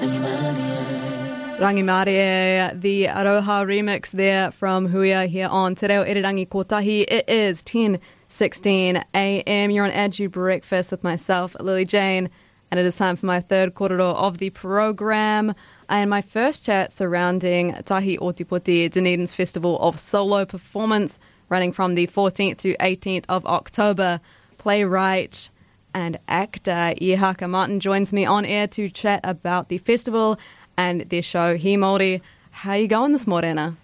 Rangi Marie, the Aroha remix there from Huia here on Te Reo Irirangi Kotahi. It is 10:16 a.m. You're on Adu Breakfast with myself, Lily Jane, and it is time for my third korero of the program and my first chat surrounding Tahi Otipoti, Dunedin's Festival of Solo Performance, running from the 14th to 18th of October. Playwright and actor Ihaka Martin joins me on air to chat about the festival and their show He Māori. How you going this morena?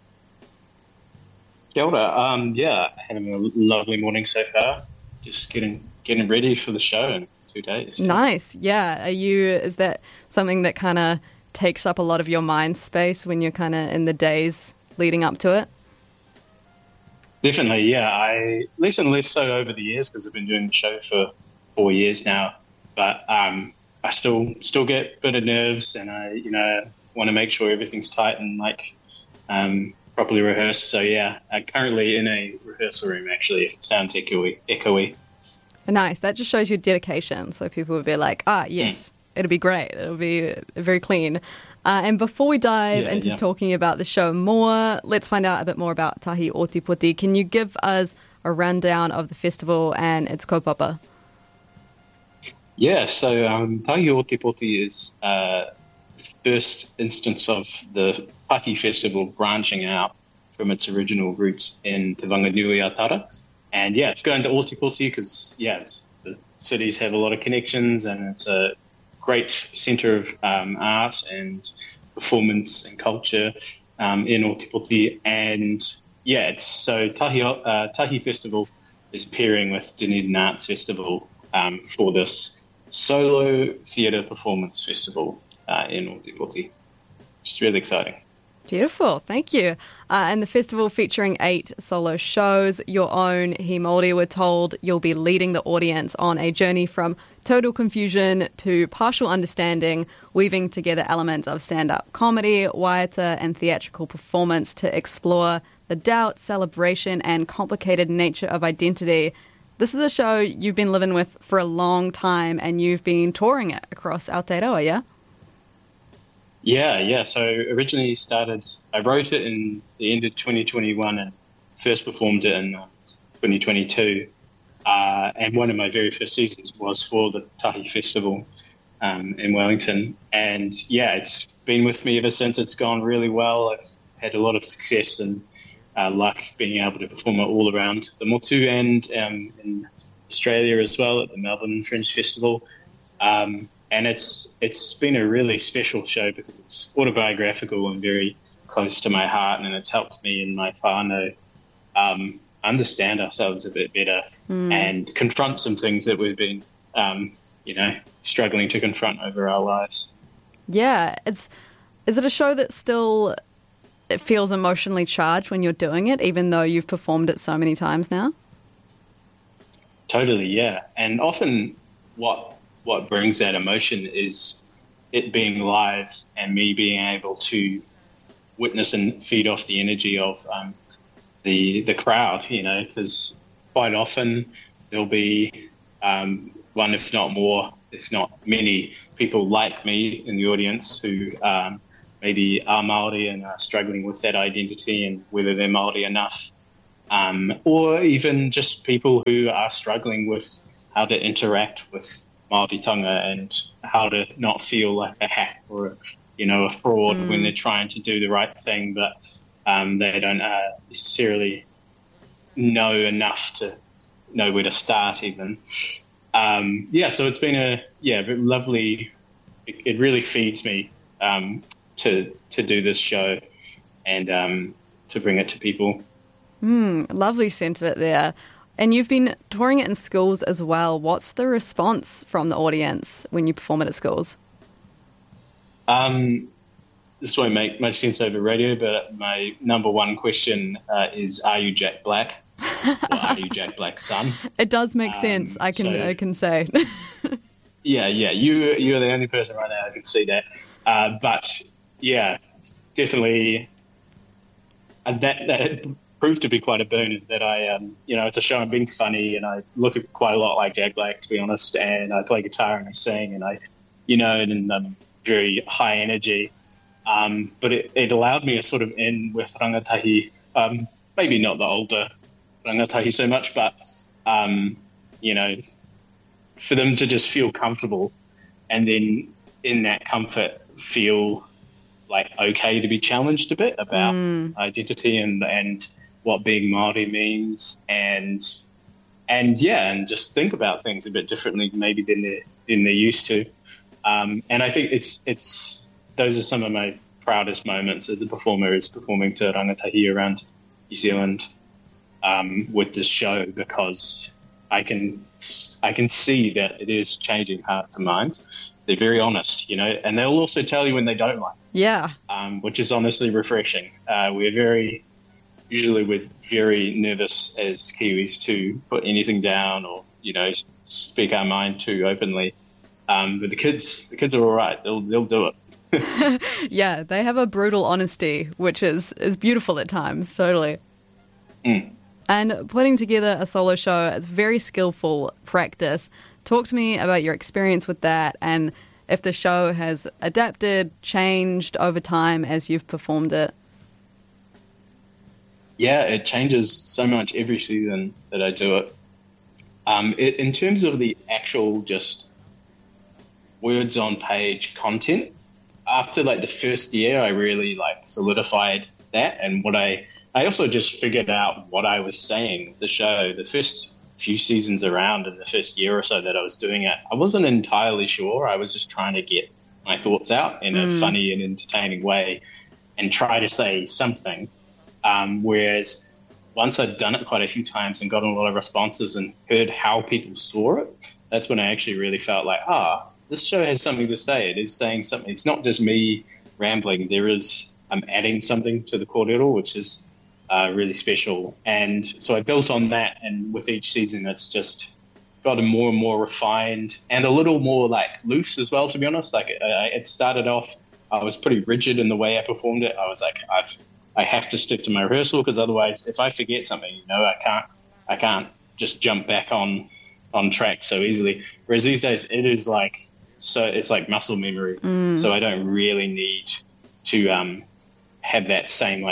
Kia ora. Having a lovely morning so far. Just getting ready for the show in 2 days. Nice. Yeah. Is that something that kind of takes up a lot of your mind space when you're kind of in the days leading up to it? Definitely, yeah. Less and less so over the years because I've been doing the show for 4 years now. But I still get a bit of nerves, and I want to make sure everything's tight and properly rehearsed. So yeah, I'm currently in a rehearsal room actually. If it sounds echoey. Nice. That just shows your dedication. So people would be like, yes, it'll be great. It'll be very clean. And before we dive into talking about the show more, let's find out a bit more about Tahi Otipoti. Can you give us a rundown of the festival and its kaupapa? Yeah, so Tahi Otipoti is the first instance of the Tahi Festival branching out from its original roots in Te Whanganui-a-Tara. And yeah, it's going to Otipoti because, the cities have a lot of connections and it's a great centre of art and performance and culture in Otipoti. And Tahi Festival is pairing with Dunedin Arts Festival for this solo theatre performance festival in Otipoti, which is really exciting. Beautiful, thank you. And the festival featuring 8 solo shows, your own He Māori, we're told you'll be leading the audience on a journey from total confusion to partial understanding, weaving together elements of stand-up comedy, waiata and theatrical performance to explore the doubt, celebration and complicated nature of identity. This is a show you've been living with for a long time and you've been touring it across Aotearoa, yeah? Yeah. So originally I wrote it in the end of 2021 and first performed it in 2022. And one of my very first seasons was for the Tahi Festival in Wellington. And it's been with me ever since. It's gone really well. I've had a lot of success and luck being able to perform it all around the Motu and in Australia as well at the Melbourne Fringe Festival. And it's been a really special show because it's autobiographical and very close to my heart, and it's helped me and my whānau understand ourselves a bit better and confront some things that we've been, struggling to confront over our lives. Yeah, is it a show that still it feels emotionally charged when you're doing it, even though you've performed it so many times now? Totally, yeah. And often what brings that emotion is it being live and me being able to witness and feed off the energy of the crowd, because quite often there'll be one, if not more, if not many people like me in the audience who maybe are Māori and are struggling with that identity and whether they're Māori enough, or even just people who are struggling with how to interact with Māoritanga and how to not feel like a hack or a fraud when they're trying to do the right thing, but they don't necessarily know enough to know where to start even. So it's been a lovely, it really feeds me to do this show and to bring it to people. Lovely sentiment there. And you've been touring it in schools as well. What's the response from the audience when you perform it at schools? This won't make much sense over radio, but my number one question is, are you Jack Black? Or are you Jack Black's son? It does make sense, I can say. Yeah, you're the only person right now who can see that. But yeah, definitely that proved to be quite a boon, is that I, it's a show I'm being funny and I look quite a lot like Jack Black, to be honest, and I play guitar and I sing and very high energy. But it allowed me a sort of in with rangatahi, maybe not the older rangatahi so much, but, for them to just feel comfortable and then in that comfort feel like okay to be challenged a bit about identity and what being Māori means and just think about things a bit differently maybe than they're used to. And I think it's those are some of my proudest moments as a performer, is performing to rangatahi around New Zealand with this show, because I can see that it is changing hearts and minds. They're very honest, and they'll also tell you when they don't like it. Yeah. Which is honestly refreshing. We're usually very nervous as Kiwis to put anything down or, speak our mind too openly. But the kids are all right. They'll do it. Yeah, they have a brutal honesty, which is beautiful at times, totally. And putting together a solo show is very skillful practice. Talk to me about your experience with that and if the show has adapted, changed over time as you've performed it. Yeah, it changes so much every season that I do it. In terms of the actual just words on page content, after the first year, I really solidified that, and what I also just figured out what I was saying. The show, the first few seasons around, in the first year or so that I was doing it, I wasn't entirely sure. I was just trying to get my thoughts out in a funny and entertaining way, and try to say something. Whereas once I'd done it quite a few times and gotten a lot of responses and heard how people saw it, that's when I actually really felt like, this show has something to say. It is saying something. It's not just me rambling. I'm adding something to the kōrero, which is really special. And so I built on that, and with each season it's just gotten more and more refined and a little more loose as well, to be honest. It started off, I was pretty rigid in the way I performed it. I was like, I have to stick to my rehearsal, because otherwise if I forget something, I can't just jump back on track so easily. Whereas these days it is it's like muscle memory. So I don't really need to have that same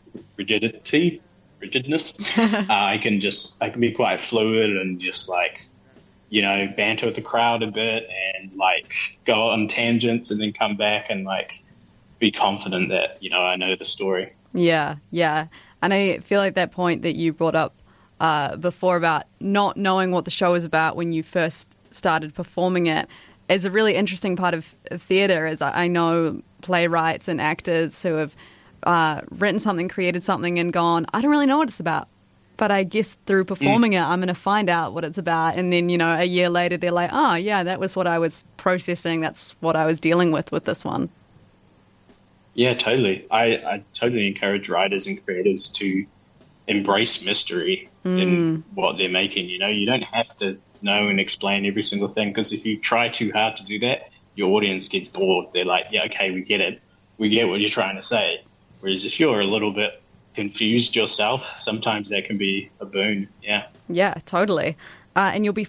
rigidness. I can be quite fluid and just banter with the crowd a bit and go on tangents and then come back and be confident that I know the story. Yeah. And I feel like that point that you brought up before about not knowing what the show is about when you first started performing it is a really interesting part of theatre. As I know playwrights and actors who have written something, created something and gone, I don't really know what it's about, but I guess through performing it I'm going to find out what it's about. And then a year later they're like, oh yeah, that was what I was processing, that's what I was dealing with this one. Yeah, totally. I totally encourage writers and creators to embrace mystery in what they're making. You don't have to know and explain every single thing, because if you try too hard to do that, your audience gets bored. They're like, yeah, okay, we get it. We get what you're trying to say. Whereas if you're a little bit confused yourself, sometimes that can be a boon. Yeah. Yeah, totally. And you'll be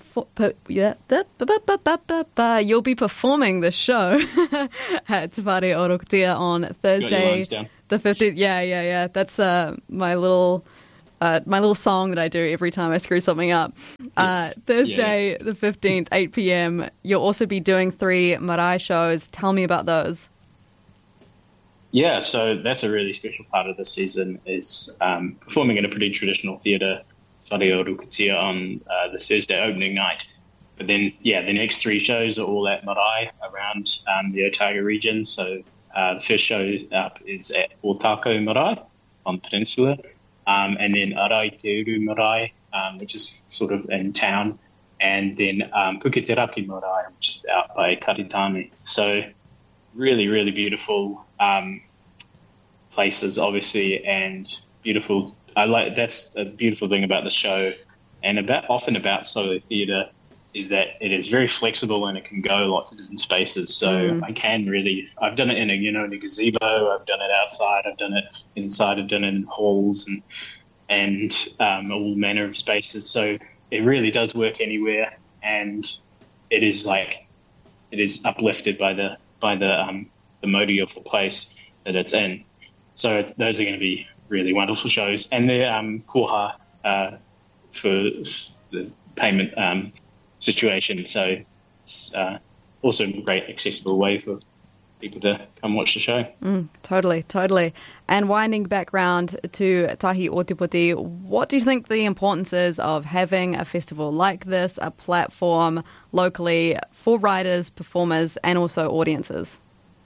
you'll be performing the show at Te Whare Orokotia on Thursday, the 15th. Yeah. That's my little song that I do every time I screw something up. Thursday, the 15th, 8 p.m. You'll also be doing 3 marae shows. Tell me about those. Yeah, so that's a really special part of the season, is performing in a pretty traditional theatre, Te Whare Orokotia, on the Thursday opening night. But then, the next 3 shows are all at marae around the Otago region. So the first show up is at Ōtākau Marae on the peninsula, and then Arai Te Uru Marae, which is sort of in town, and then Puketeraki Marae, which is out by Karitane. So really, really beautiful places, obviously, and beautiful. That's a beautiful thing about the show, and often about solo theatre, is that it is very flexible and it can go lots of different spaces. So I've done it in a gazebo, I've done it outside, I've done it inside, I've done it in halls and all manner of spaces. So it really does work anywhere, and it is uplifted by the by the modi of the place that it's in. So those are going to be really wonderful shows, and they're koha for the payment situation. So it's also a great accessible way for people to come watch the show. Totally. And winding back round to Tahi Ōtepoti, what do you think the importance is of having a festival like this, a platform locally for writers, performers, and also audiences?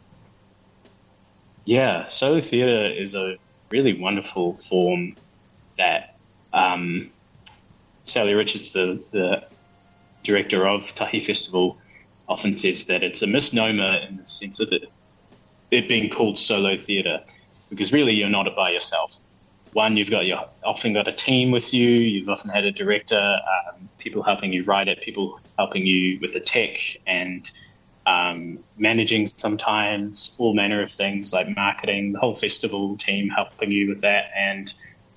Yeah, solo theatre is a really wonderful form that Sally Richards, the director of Tahi Festival, often says that it's a misnomer in the sense of it being called solo theatre, because really you're not by yourself. One, you've often got a team with you. You've often had a director, people helping you write it, people helping you with the tech and managing sometimes, all manner of things like marketing, the whole festival team helping you with that. And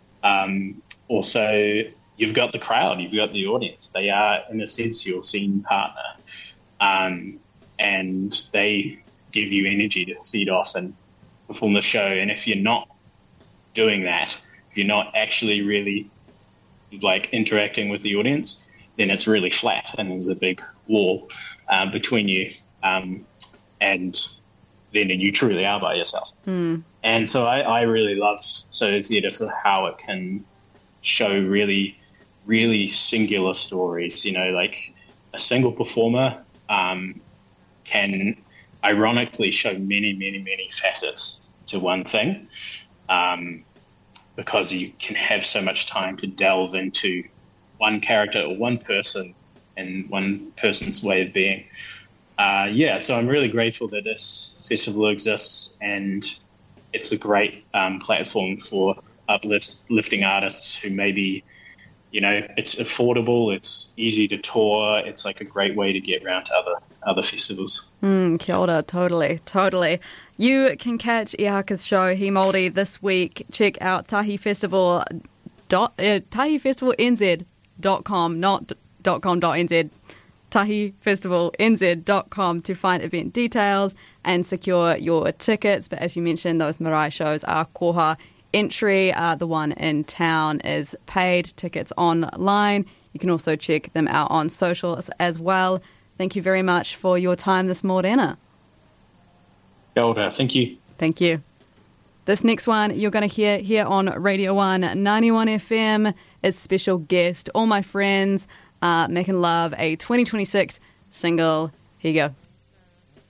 also you've got the crowd, you've got the audience. They are, in a sense, your scene partner. And they give you energy to feed off and perform the show. And if you're not doing that, if you're not actually really like interacting with the audience, then it's really flat and there's a big wall between you. And then you truly are by yourself. And so I really love solo theatre for how it can show really, really singular stories. You know, like a single performer can ironically show many, many, many facets to one thing, because you can have so much time to delve into one character or one person and one person's way of being. So I'm really grateful that this festival exists, and it's a great platform for uplifting artists who maybe, you know, it's affordable, it's easy to tour, it's like a great way to get around to other festivals. Kia ora, totally. You can catch Ihaka's show, He Māori, this week. Check out tahifestivalnz.com, not .com.nz, tahifestivalnz.com to find event details and secure your tickets. But as you mentioned, those marae shows are koha entry. The one in town is paid. Tickets online. You can also check them out on socials as well. Thank you very much for your time this morena. Kia ora, thank you. Thank you. This next one you're going to hear here on Radio 1 91 FM is special guest, All My Friends, making love, a 2026 single. Here you go.